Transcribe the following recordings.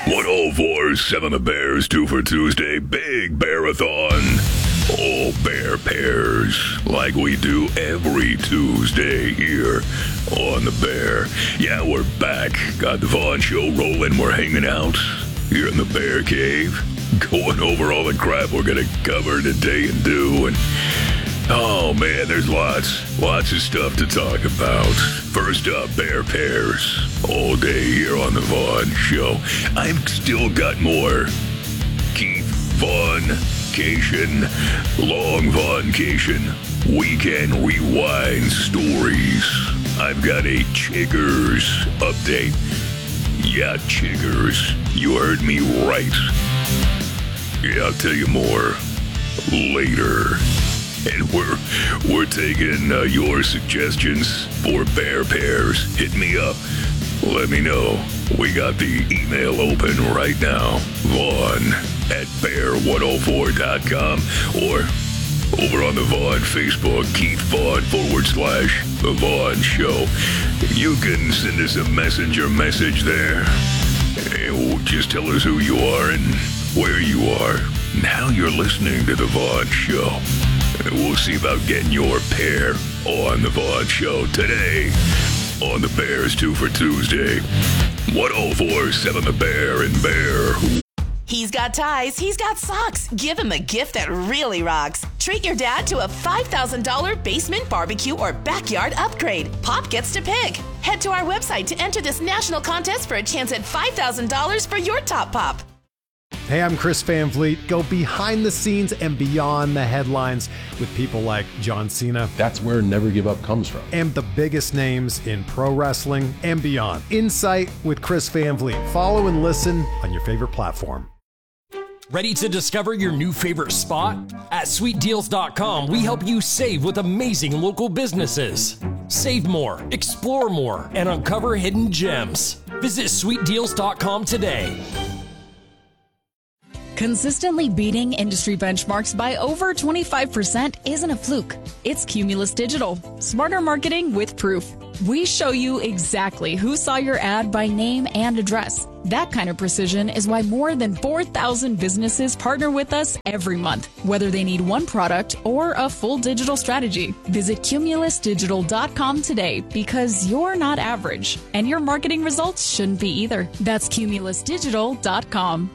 104.7 The Bears, 2 for Tuesday, Big Bearathon. All Bear Pairs, like we do every Tuesday here on The Bear. Yeah, we're back. Got the Vaughn Show rolling. We're hanging out here in the Bear Cave, going over all the crap we're going to cover today and do. And oh man, there's lots of stuff to talk about. First up, Bear Pairs, all day here on the Vaughn Show. I've still got more Keith Vaughncation, long Vaughncation, weekend rewind stories. I've got a Chiggers update. Yeah, Chiggers, you heard me right. Yeah, I'll tell you more later. And we're taking your suggestions for Bear Pairs. Hit me up. Let me know. We got the email open right now. Vaughn at bear104.com or over on the Vaughn Facebook, Keith Vaughn / The Vaughn Show. You can send us a messenger message there. And just tell us who you are and where you are. Now you're listening to The Vaughn Show. And we'll see about getting your pair on The Vaughn Show today on the Bears 2 for Tuesday. 104.7 The Bear and Bear. He's got ties, he's got socks. Give him a gift that really rocks. Treat your dad to a $5,000 basement barbecue or backyard upgrade. Pop gets to pick. Head to our website to enter this national contest for a chance at $5,000 for your top pop. Hey, I'm Chris Van Vliet. Go behind the scenes and beyond the headlines with people like John Cena. That's where Never Give Up comes from. And the biggest names in pro wrestling and beyond. Insight with Chris Van Vliet. Follow and listen on your favorite platform. Ready to discover your new favorite spot? At sweetdeals.com, we help you save with amazing local businesses. Save more, explore more, and uncover hidden gems. Visit sweetdeals.com today. Consistently beating industry benchmarks by over 25% isn't a fluke. It's Cumulus Digital. Smarter marketing with proof. We show you exactly who saw your ad by name and address. That kind of precision is why more than 4,000 businesses partner with us every month, whether they need one product or a full digital strategy. Visit cumulusdigital.com today because you're not average, and your marketing results shouldn't be either. That's cumulusdigital.com.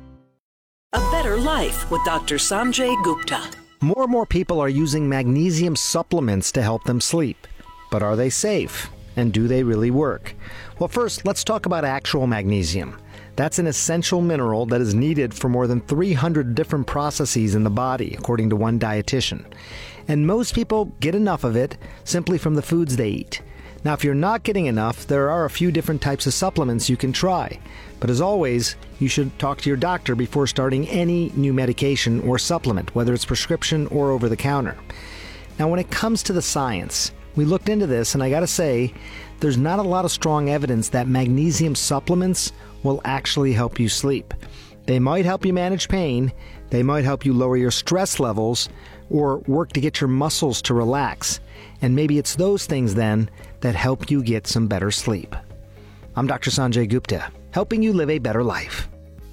A Better Life with Dr. Sanjay Gupta. More and more people are using magnesium supplements to help them sleep. But are they safe? And do they really work? Well, first, let's talk about actual magnesium. That's an essential mineral that is needed for more than 300 different processes in the body, according to one dietitian. And most people get enough of it simply from the foods they eat. Now, if you're not getting enough, there are a few different types of supplements you can try. But as always, you should talk to your doctor before starting any new medication or supplement, whether it's prescription or over the counter. Now, when it comes to the science, we looked into this, and I gotta say, there's not a lot of strong evidence that magnesium supplements will actually help you sleep. They might help you manage pain, they might help you lower your stress levels, or work to get your muscles to relax. And maybe it's those things then that help you get some better sleep. I'm Dr. Sanjay Gupta, helping you live a better life.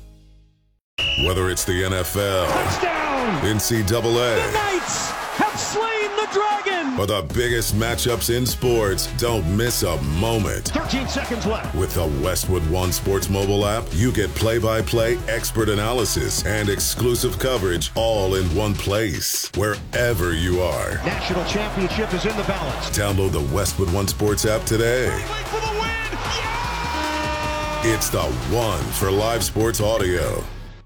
Whether it's the NFL, touchdown, NCAA, the Knights have slain the dragon, or the biggest matchups in sports, don't miss a moment. 13 seconds left. With the Westwood One Sports mobile app, you get play-by-play expert analysis and exclusive coverage all in one place, wherever you are. National championship is in the balance. Download the Westwood One Sports app today. For the win! Yeah! It's the one for live sports audio.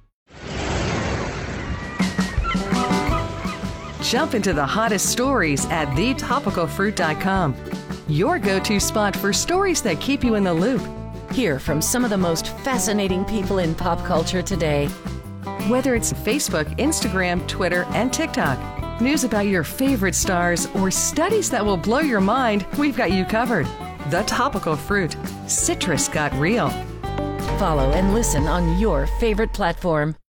Jump into the hottest stories at thetopicalfruit.com. Your go-to spot for stories that keep you in the loop. Hear from some of the most fascinating people in pop culture today. Whether it's Facebook, Instagram, Twitter, and TikTok, news about your favorite stars, or studies that will blow your mind, we've got you covered. The Topical Fruit. Citrus got real. Follow and listen on your favorite platform.